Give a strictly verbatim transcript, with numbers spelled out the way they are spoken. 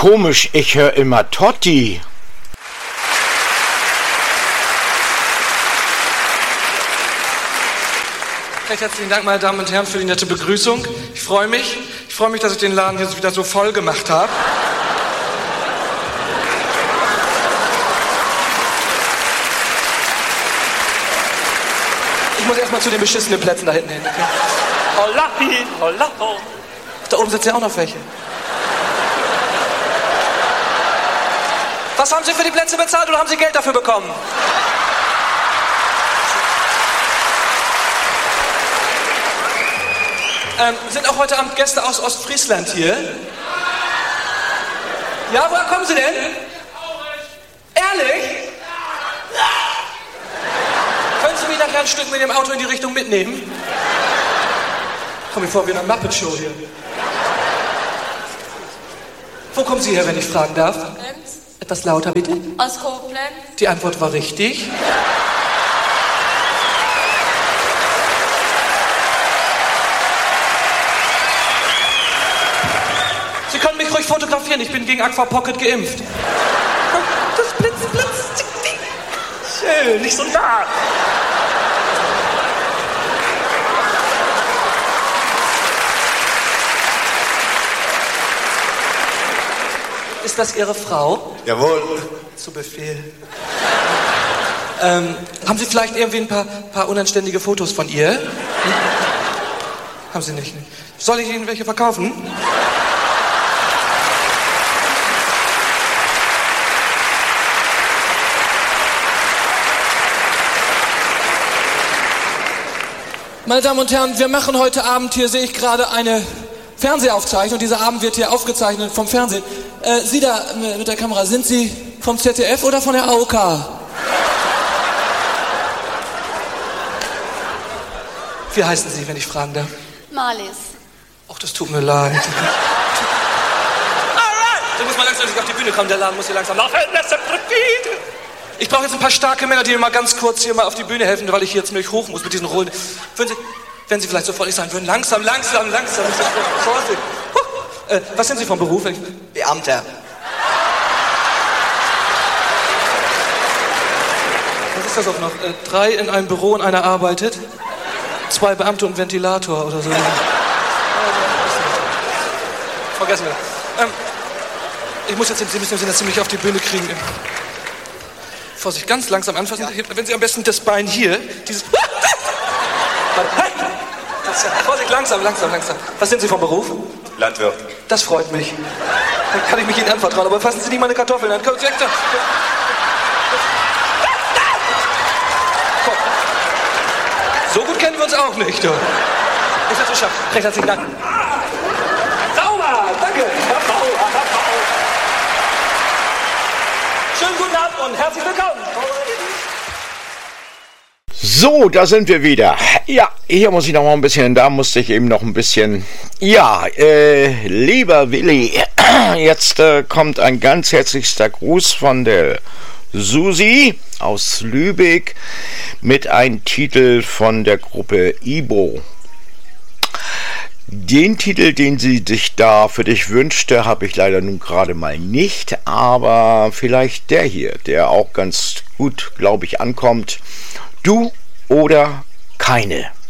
Komisch, ich höre immer Totti. Recht herzlichen Dank, meine Damen und Herren, für die nette Begrüßung. Ich freue mich. Ich freue mich, dass ich den Laden hier wieder so voll gemacht habe. Ich muss erstmal zu den beschissenen Plätzen da hinten hin. Okay? Hollahi, hollaho. Da oben sitzen ja auch noch welche. Was haben Sie für die Plätze bezahlt oder haben Sie Geld dafür bekommen? Ähm, sind auch heute Abend Gäste aus Ostfriesland hier? Ja, woher kommen Sie denn? Ehrlich? Können Sie mich nachher ein Stück mit dem Auto in die Richtung mitnehmen? Komm mir vor wie in einer Muppet Show hier. Wo kommen Sie her, wenn ich fragen darf? Koblenz. Etwas lauter, bitte. Aus Koblenz. Die Antwort war richtig. Sie können mich ruhig fotografieren, ich bin gegen Aqua Pocket geimpft. Das Blitz, Blitz. Schön, nicht so nah. Ist das Ihre Frau? Jawohl. Zu Befehl. ähm, haben Sie vielleicht irgendwie ein paar, paar unanständige Fotos von ihr? Hm? Haben Sie nicht? Soll ich Ihnen welche verkaufen? Meine Damen und Herren, wir machen heute Abend, hier sehe ich gerade eine Fernsehaufzeichnung. Dieser Abend wird hier aufgezeichnet vom Fernsehen. Äh, Sie da mit der Kamera, sind Sie vom Z D F oder von der A O K? Wie heißen Sie, wenn ich fragen darf? Marlies. Ach, das tut mir leid. Alright! Da muss man langsam auf die Bühne kommen, der Laden muss hier langsam laufen. Ich brauche jetzt ein paar starke Männer, die mir mal ganz kurz hier mal auf die Bühne helfen, weil ich hier jetzt nämlich hoch muss mit diesen Rollen. Würden Sie, wenn Sie vielleicht so freundlich sein würden, langsam, langsam, langsam. Vorsicht. Huh. Äh, was sind Sie vom Beruf? Beamter. Was ist das auch noch? Äh, drei in einem Büro und einer arbeitet. Zwei Beamte und Ventilator oder so. Vergessen wir. Ähm, ich muss jetzt, Sie müssen das ziemlich auf die Bühne kriegen. Vorsicht, ganz langsam anfassen. Wenn Sie am besten das Bein hier, dieses... Das, Vorsicht, langsam, langsam, langsam. Was sind Sie vom Beruf? Landwirt. Das freut mich. Dann kann ich mich Ihnen anvertrauen. Aber fassen Sie nicht meine Kartoffeln an. Komm, komm. So gut kennen wir uns auch nicht. Du. Ich hab's geschafft. Recht herzlichen Dank. Sauber, danke. Schönen guten Abend und herzlich willkommen. So, da sind wir wieder. Ja, hier muss ich noch mal ein bisschen, da musste ich eben noch ein bisschen. Ja, äh, lieber Willi, jetzt äh, kommt ein ganz herzlichster Gruß von der Susi aus Lübeck mit einem Titel von der Gruppe Ibo. Den Titel, den sie sich da für dich wünschte, habe ich leider nun gerade mal nicht, aber vielleicht der hier, der auch ganz gut, glaube ich, ankommt. Du oder keine.